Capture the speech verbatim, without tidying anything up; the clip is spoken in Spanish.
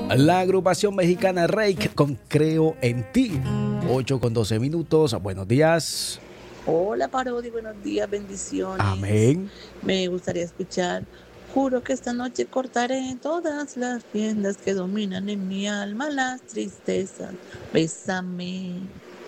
La agrupación mexicana Reik con Creo en ti. ocho con doce minutos. Buenos días. Hola Parodi, buenos días, bendiciones. Amén. Me gustaría escuchar. Juro que esta noche cortaré todas las riendas que dominan en mi alma las tristezas. Bésame.